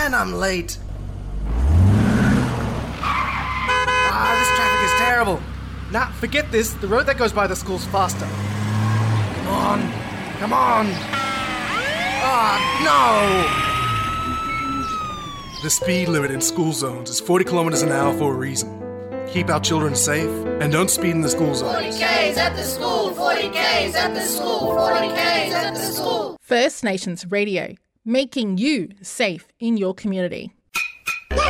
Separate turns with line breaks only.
And I'm late. This traffic is terrible.
Nah, forget this. The road that goes by the school's faster.
Come on. No!
The speed limit in school zones is 40 kilometers an hour for a reason. Keep our children safe and don't speed in the school zones.
40 Ks at the school, 40 Ks at the school, 40 Ks at the school.
First Nations Radio, making you safe in your community.